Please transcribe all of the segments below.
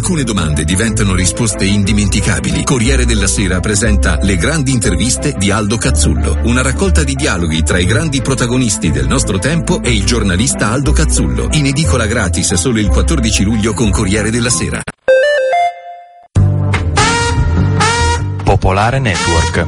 alcune domande diventano risposte indimenticabili, Corriere della Sera presenta Le grandi interviste di Aldo Cazzullo, una raccolta di dialoghi tra i grandi protagonisti del nostro tempo e il giornalista Aldo Cazzullo, in edicola gratis solo il 14 luglio con Corriere della Sera. Popolare Network.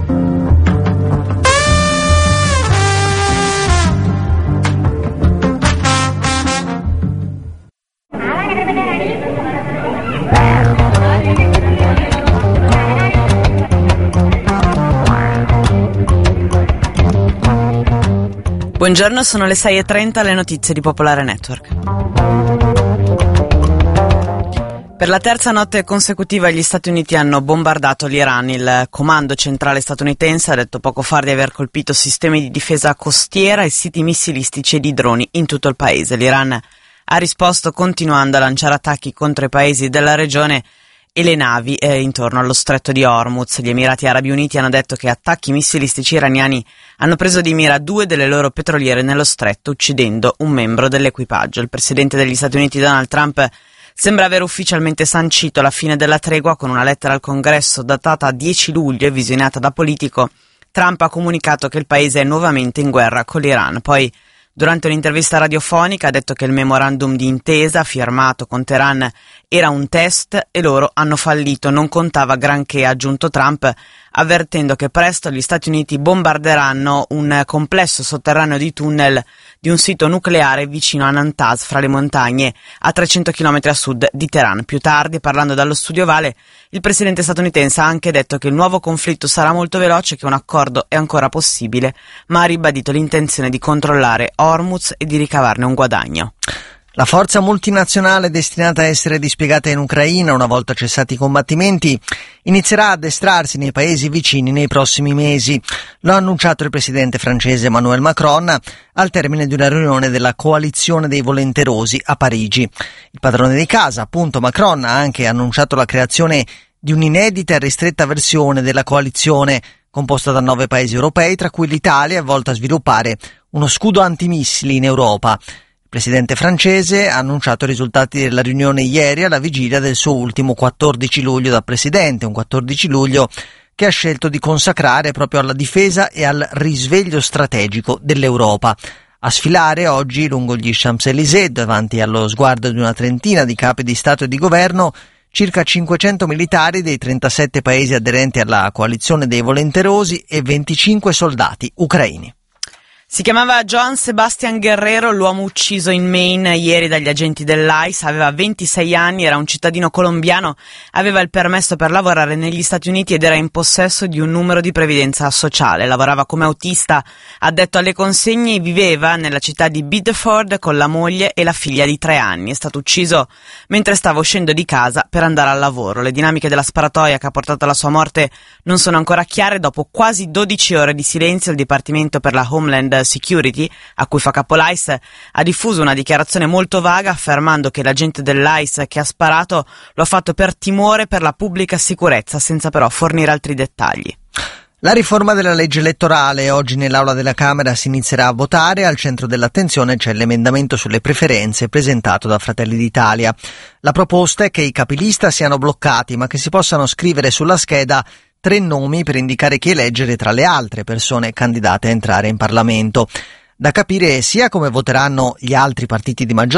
Buongiorno, sono le 6:30, le notizie di Popolare Network. Per la terza notte consecutiva gli Stati Uniti hanno bombardato l'Iran. Il comando centrale statunitense ha detto poco fa di aver colpito sistemi di difesa costiera e siti missilistici e di droni in tutto il paese. L'Iran ha risposto continuando a lanciare attacchi contro i paesi della regione e le navi intorno allo stretto di Hormuz. Gli Emirati Arabi Uniti hanno detto che attacchi missilistici iraniani hanno preso di mira 2 delle loro petroliere nello stretto, uccidendo un membro dell'equipaggio. Il presidente degli Stati Uniti Donald Trump sembra aver ufficialmente sancito la fine della tregua con una lettera al Congresso datata 10 luglio e visionata da Politico. Trump ha comunicato che il paese è nuovamente in guerra con l'Iran. Poi, durante un'intervista radiofonica, ha detto che il memorandum di intesa firmato con Teheran era un test e loro hanno fallito, non contava granché, ha aggiunto Trump, avvertendo che presto gli Stati Uniti bombarderanno un complesso sotterraneo di tunnel di un sito nucleare vicino a Natanz, fra le montagne, a 300 km a sud di Teheran. Più tardi, parlando dallo studio Ovale, il presidente statunitense ha anche detto che il nuovo conflitto sarà molto veloce, che un accordo è ancora possibile, ma ha ribadito l'intenzione di controllare Hormuz e di ricavarne un guadagno. La forza multinazionale destinata a essere dispiegata in Ucraina, una volta cessati i combattimenti, inizierà a addestrarsi nei paesi vicini nei prossimi mesi. Lo ha annunciato il presidente francese Emmanuel Macron al termine di una riunione della coalizione dei volenterosi a Parigi. Il padrone di casa, appunto Macron, ha anche annunciato la creazione di un'inedita e ristretta versione della coalizione, composta da 9 paesi europei, tra cui l'Italia, è volta a sviluppare uno scudo antimissili in Europa. Il presidente francese ha annunciato i risultati della riunione ieri alla vigilia del suo ultimo 14 luglio da presidente, un 14 luglio che ha scelto di consacrare proprio alla difesa e al risveglio strategico dell'Europa. A sfilare oggi lungo gli Champs-Élysées, davanti allo sguardo di una trentina di capi di Stato e di Governo, circa 500 militari dei 37 paesi aderenti alla coalizione dei volenterosi e 25 soldati ucraini. Si chiamava Joan Sebastian Guerrero, l'uomo ucciso in Maine ieri dagli agenti dell'ICE, aveva 26 anni, era un cittadino colombiano, aveva il permesso per lavorare negli Stati Uniti ed era in possesso di un numero di previdenza sociale. Lavorava come autista, addetto alle consegne, e viveva nella città di Biddeford con la moglie e la figlia di 3 anni. È stato ucciso mentre stava uscendo di casa per andare al lavoro. Le dinamiche della sparatoria che ha portato alla sua morte non sono ancora chiare. Dopo quasi 12 ore di silenzio, il Dipartimento per la Homeland Security, a cui fa capo l'ICE, ha diffuso una dichiarazione molto vaga affermando che l'agente dell'ICE che ha sparato lo ha fatto per timore per la pubblica sicurezza, senza però fornire altri dettagli. La riforma della legge elettorale. Oggi nell'aula della Camera si inizierà a votare. Al centro dell'attenzione c'è l'emendamento sulle preferenze presentato da Fratelli d'Italia. La proposta è che i capilista siano bloccati, ma che si possano scrivere sulla scheda 3 nomi per indicare chi eleggere tra le altre persone candidate a entrare in Parlamento. Da capire sia come voteranno gli altri partiti di maggioranza,